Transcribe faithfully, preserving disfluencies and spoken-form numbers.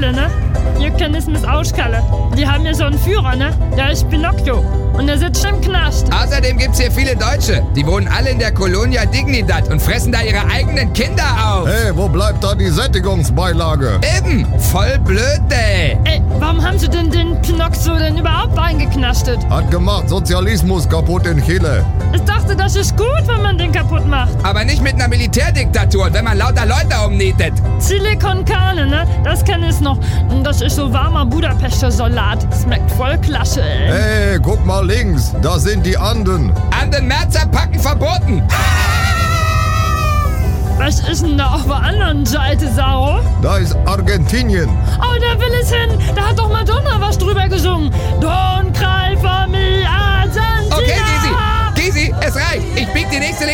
Chile, ne? Ihr kennt es mit Auskalle. Die haben hier so einen Führer, ne? Der ist Pinocchio. Und der sitzt im Knast. Außerdem gibt's hier viele Deutsche. Die wohnen alle in der Colonia Dignidad und fressen da ihre eigenen Kinder auf. Hey, wo bleibt da die Sättigungsbeilage? Eben, voll blöd, ey. Ey, warum haben sie denn den Pinocchio denn überhaupt eingeknastet? Hat gemacht Sozialismus kaputt in Chile. Ich dachte, das ist gut, wenn man den kaputt macht. Aber nicht mit einer Militärdiktatur, wenn man lauter Leute umnietet. Chile con carne, ne? Das kenne ich noch. Und das ist so warmer Budapester Salat. Schmeckt voll klasse, ey. Hey, guck mal links, da sind die Anden. An den Merzer packen verboten. Was ist denn da auf der anderen Seite, Saro? Da ist Argentinien. Oh, da will es hin. Da hat doch Madonna was drüber gesungen. Don't cry for me, Argentina. Okay, Gysi, Gysi, es reicht. Ich bieg die nächste